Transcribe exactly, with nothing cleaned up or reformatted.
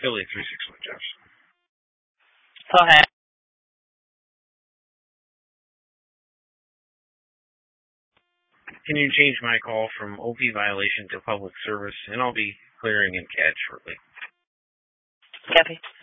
Philly three six one, Josh. Go ahead. Can you change my call from O P violation to public service, and I'll be clearing in C A D shortly. Copy.